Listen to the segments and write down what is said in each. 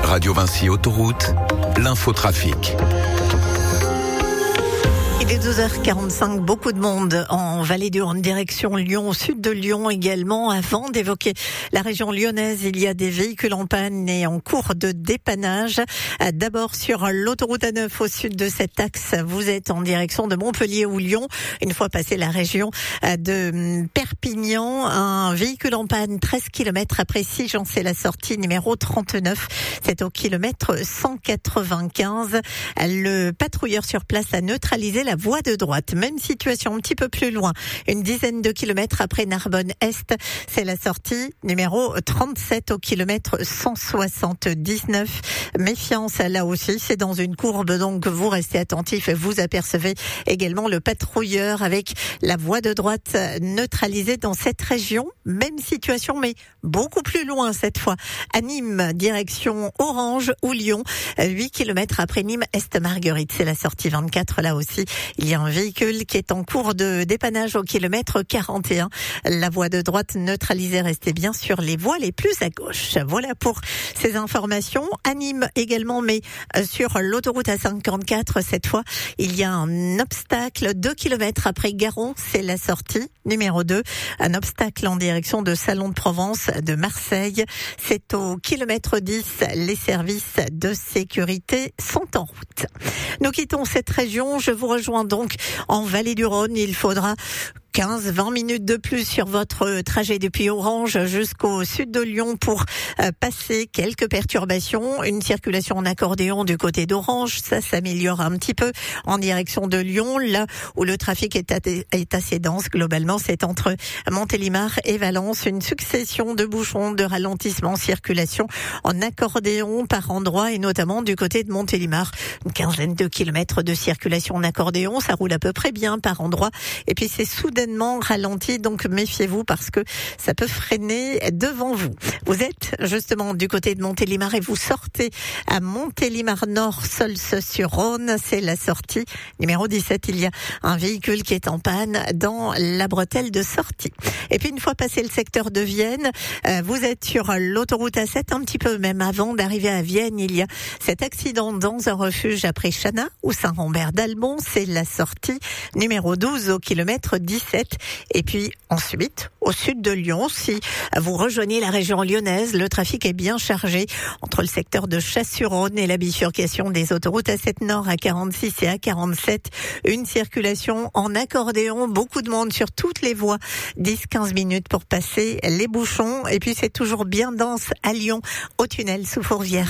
Radio Vinci Autoroute, l'infotrafic. Il est 12h45, beaucoup de monde en Vallée du Rhône, direction Lyon, au sud de Lyon également. Avant d'évoquer la région lyonnaise, il y a des véhicules en panne et en cours de dépannage. D'abord sur l'autoroute A9 au sud de cet axe, vous êtes en direction de Montpellier ou Lyon. Une fois passé la région de Perpignan, un véhicule en panne 13 km après Sigean, c'est la sortie numéro 39. C'est au kilomètre 195. Le patrouilleur sur place a neutralisé la voie de droite. Même situation un petit peu plus loin. Une dizaine de kilomètres après Narbonne-Est. C'est la sortie numéro 37 au kilomètre 179. Méfiance là aussi. C'est dans une courbe, donc vous restez attentifs. Vous apercevez également le patrouilleur avec la voie de droite neutralisée dans cette région. Même situation, mais beaucoup plus loin cette fois. À Nîmes, direction Orange ou Lyon. 8 kilomètres après Nîmes, Est-Marguerite. C'est la sortie 24 là aussi. Il y a un véhicule qui est en cours de dépannage au kilomètre 41. La voie de droite neutralisée, restez bien sur les voies les plus à gauche. Voilà pour ces informations. À Nîmes également, mais sur l'autoroute A54, cette fois, il y a un obstacle 2 kilomètres après Garon. C'est la sortie numéro 2. Un obstacle en direction de Salon de Provence de Marseille. C'est au kilomètre 10. Les services de sécurité sont en route. Nous quittons cette région. Je vous rejoins donc en Vallée du Rhône. Il faudra 15-20 minutes de plus sur votre trajet depuis Orange jusqu'au sud de Lyon pour passer quelques perturbations. Une circulation en accordéon du côté d'Orange, ça s'améliore un petit peu en direction de Lyon, là où le trafic est assez dense. Globalement, c'est entre Montélimar et Valence. Une succession de bouchons, de ralentissements, circulation en accordéon par endroits et notamment du côté de Montélimar. Une quinzaine de kilomètres de circulation en accordéon, ça roule à peu près bien par endroits. Et puis c'est soudainement ralenti, donc méfiez-vous parce que ça peut freiner devant vous. Vous êtes justement du côté de Montélimar et vous sortez à Montélimar Nord, Sols-sur-Rhône, c'est la sortie numéro 17. Il y a un véhicule qui est en panne dans la bretelle de sortie. Et puis une fois passé le secteur de Vienne, vous êtes sur l'autoroute A7, un petit peu même avant d'arriver à Vienne, il y a cet accident dans un refuge après Chana ou Saint-Rambert-d'Albon, c'est la sortie numéro 12 au kilomètre 17. Et puis ensuite, au sud de Lyon, si vous rejoignez la région lyonnaise, le trafic est bien chargé entre le secteur de Chasse-sur-Rhône et la bifurcation des autoroutes A7 Nord, A46 et A47. Une circulation en accordéon, beaucoup de monde sur toutes les voies. 10-15 minutes pour passer les bouchons. Et puis c'est toujours bien dense à Lyon, au tunnel sous Fourvière.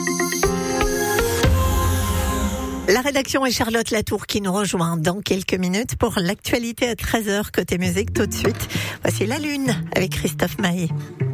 La rédaction est Charlotte Latour qui nous rejoint dans quelques minutes pour l'actualité à 13h côté musique. Tout de suite, voici La Lune avec Christophe Maé.